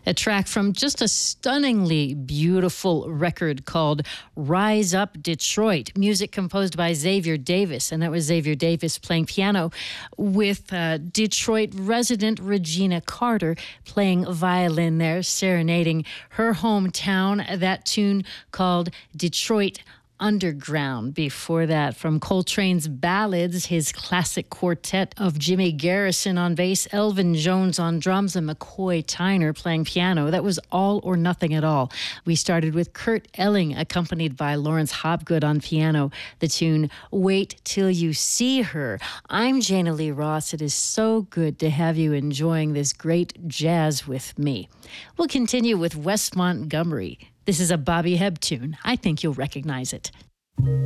A track from just a stunningly beautiful record called Rise Up Detroit, music composed by Xavier Davis, and that was Xavier Davis playing piano with Detroit resident Regina Carter playing violin there, serenading her hometown. That tune called Detroit Underground. Before that, from Coltrane's Ballads, his classic quartet of Jimmy Garrison on bass, Elvin Jones on drums, and McCoy Tyner playing piano. That was All or Nothing at All. We started with Kurt Elling, accompanied by Lawrence Hopgood on piano, the tune Wait Till You See Her. I'm Jana Lee Ross. It is so good to have you enjoying this great jazz with me. We'll continue with Wes Montgomery. This is a Bobby Hebb tune. I think you'll recognize it.